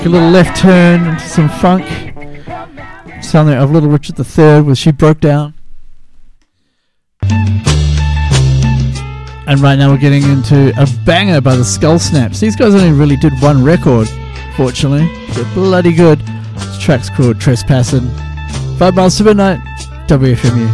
A little left turn into some funk. Something of Little Richard III with She Broke Down. And right now we're getting into a banger by the Skull Snaps. These guys only really did one record, fortunately. They're bloody good. This track's called Trespassing. 5 miles to midnight, WFMU.